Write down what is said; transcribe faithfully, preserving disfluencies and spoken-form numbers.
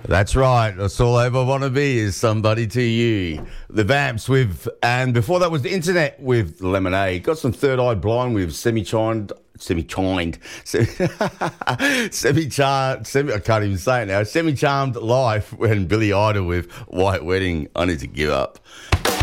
That's right. That's all I ever want to be is somebody to you. The Vamps with, and before that was the Internet with Lemonade. Got some Third Eye Blind with Semi-Chined, Semi-Chined, Semi-Charmed, semi, I can't even say it now, Semi-Charmed Life, and Billy Idol with White Wedding. I need to give up.